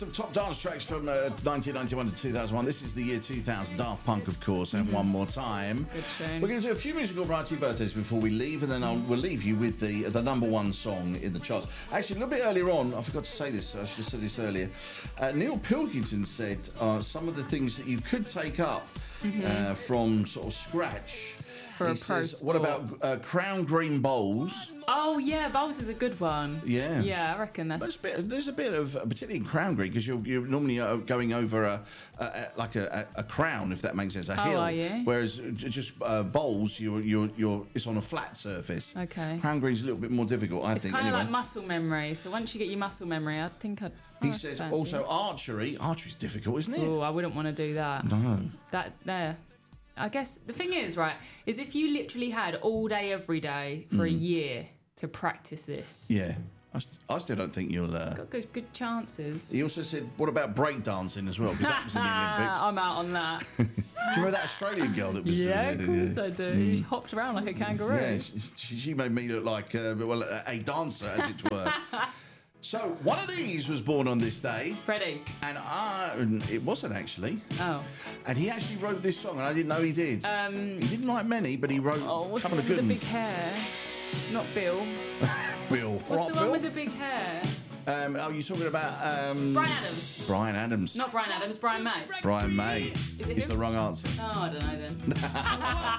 Some top dance tracks from 1991 to 2001. This is the year 2000. Daft Punk, of course, and One More Time. Good tune. We're going to do a few musical variety birthdays before we leave, and then we'll leave you with the number one song in the charts. Actually, a little bit earlier on, I forgot to say this, I should have said this earlier. Neil Pilkington said some of the things that you could take up from sort of scratch. For he a says, pro what sport. about Crown Green bowls? Oh, yeah, bowls is a good one. Yeah. Yeah, I reckon that's... There's a bit of, particularly in Crown Green, because you're normally going over a crown, if that makes sense, a hill. Are you? Whereas just bowls, it's on a flat surface. Okay. Crown Green's a little bit more difficult, I It's think. kind of Anyway. like muscle memory. So once you get your muscle memory, I think I'd... He says fancy also it. archery. Archery's difficult, isn't it? Oh, I wouldn't want to do that. No. That there. I guess the thing is, right, is if you literally had all day, every day for a year to practice this, Yeah. I still don't think you'll... got good chances. He also said, what about breakdancing as well? Because that was in the Olympics. I'm out on that. Do you remember that Australian girl that was... Yeah, of course I do. She hopped around like a kangaroo. Yeah, she made me look like a dancer, as it were. So, one of these was born on this day. Freddie. And it wasn't actually. Oh. And he actually wrote this song, and I didn't know he did. He didn't write many, but he wrote a What's couple the of one good with the big ones. hair? Not Bill. Bill. What's Right, the Bill? one with the big hair? You're talking about... Brian Adams. Brian Adams. Not Brian Adams, Brian May. Brian May. Is it It's him? the wrong answer. Oh, I don't know then.